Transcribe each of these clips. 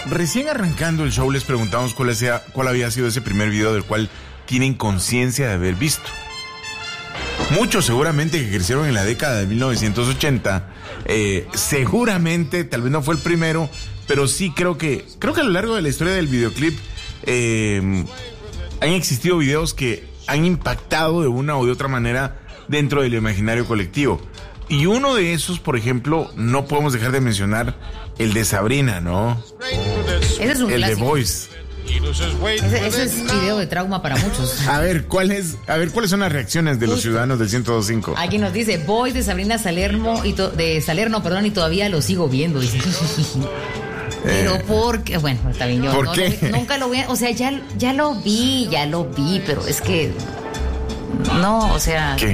recién arrancando el show les preguntamos cuál había sido ese primer video del cual tienen conciencia de haber visto. Muchos seguramente que crecieron en la década de 1980, seguramente, tal vez no fue el primero, pero sí creo que a lo largo de la historia del videoclip han existido videos que han impactado de una o de otra manera dentro del imaginario colectivo. Y uno de esos, por ejemplo, no podemos dejar de mencionar el de Sabrina, ¿no? Ese es un el clásico. de Voice. Ese es video de trauma para muchos. A ver, ¿cuáles son las reacciones de los ciudadanos del 102.5? Alguien nos dice, Voice de Sabrina Salerno y todavía lo sigo viendo, dice. Pero porque, bueno, está bien, yo ¿por qué? Nunca lo vi, o sea, ya lo vi, pero es que no, o sea, ¿Qué?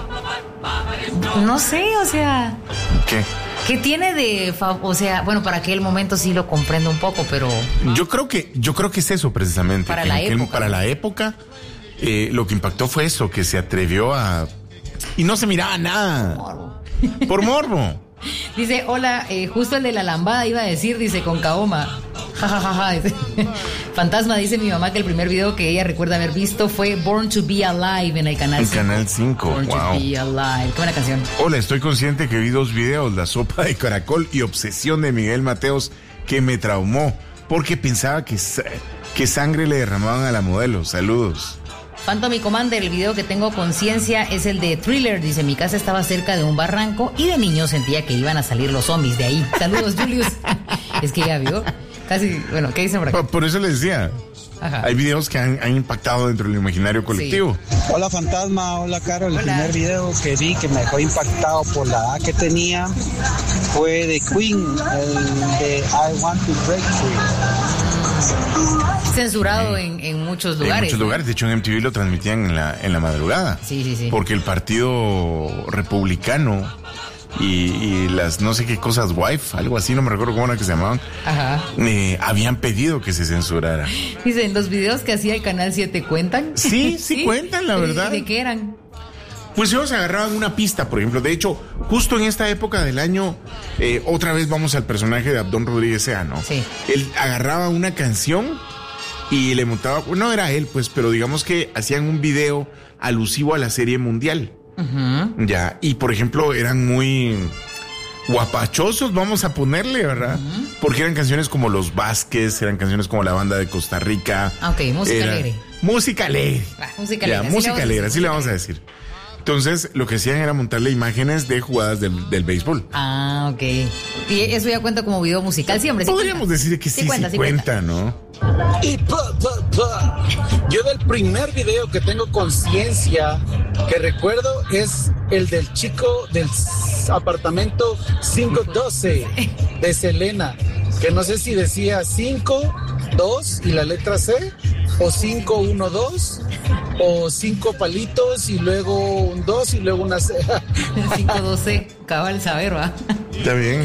No sé, o sea, ¿Qué? ¿qué tiene de, o sea, bueno, para aquel momento sí lo comprendo un poco, pero yo creo que es eso precisamente. Para la época. Para la época, lo que impactó fue eso, que se atrevió a y no se miraba nada. Morbo. Por morbo. Dice, hola, justo el de la lambada iba a decir, dice, con Kaoma. Ja, dice. Fantasma, dice mi mamá que el primer video que ella recuerda haber visto fue Born to be Alive en el Canal 5. Canal 5, Born to be Alive, qué buena canción. Hola, estoy consciente que vi 2 videos, La sopa de caracol y Obsesión de Miguel Mateos, que me traumó, porque pensaba que sangre le derramaban a la modelo. Saludos. Phantom y Commander, el video que tengo conciencia es el de Thriller, dice, mi casa estaba cerca de un barranco y de niño sentía que iban a salir los zombies de ahí. Saludos, Julius. Es que ya vio, casi, bueno, ¿qué dicen por acá? Por eso les decía, Ajá. hay videos que han impactado dentro del imaginario colectivo. Sí. Hola Fantasma, hola Carol. Hola. El primer video que vi que me dejó impactado por la edad que tenía fue de Queen, el de I Want to Break Free. Censurado en muchos lugares. En muchos lugares, de hecho en MTV lo transmitían en la madrugada. Sí. Porque el partido republicano y las no sé qué cosas, wife, algo así, no me recuerdo cómo era que se llamaban, Ajá. habían pedido que se censurara. Dicen, ¿los videos que hacía el Canal 7 cuentan? Sí cuentan, la verdad. ¿De qué eran? Pues ellos agarraban una pista, por ejemplo. De hecho, justo en esta época del año, otra vez vamos al personaje de Abdón Rodríguez Sea, ¿no? Sí. Él agarraba una canción y le montaba, no era él, pues, pero digamos que hacían un video alusivo a la Serie Mundial. Uh-huh. Ya, y por ejemplo, eran muy guapachosos, vamos a ponerle, ¿verdad? Uh-huh. Porque eran canciones como Los Vázquez, eran canciones como La Banda de Costa Rica. Ok, música alegre. Música alegre. Música alegre. Ya, música alegre, así le vamos a decir. Entonces, lo que hacían era montarle imágenes de jugadas del béisbol. Ah, ok. Y eso ya cuenta como video musical siempre. Podríamos decir que sí cuenta, ¿no? Y yo del primer video que tengo conciencia que recuerdo es el del chico del apartamento 512 de Selena, que no sé si decía 5-2 y la letra C, o 5-1-2, o 5 palitos y luego un 2 y luego una C. 5-12, cabal saber, ¿va? Está bien.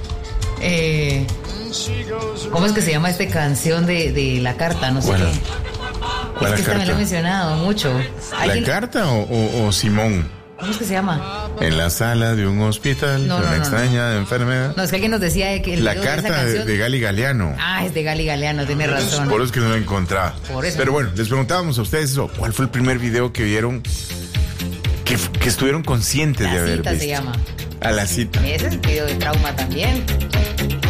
¿Cómo es que se llama esta canción de La Carta? No sé bueno, qué. Es que esta carta? me lo he mencionado mucho. ¿La Carta o Simón? ¿Cómo es que se llama? En la sala de un hospital, no, con una extraña enfermedad. No, es que alguien nos decía que La Carta de Gali Galeano. Ah, es de Gali Galeano, tiene razón. Por eso es que no lo encontraba. Por eso. Pero bueno, les preguntábamos a ustedes eso. ¿Cuál fue el primer video que vieron que estuvieron conscientes de haber visto? La Cita se llama. A la Cita. Ese es el video de trauma también.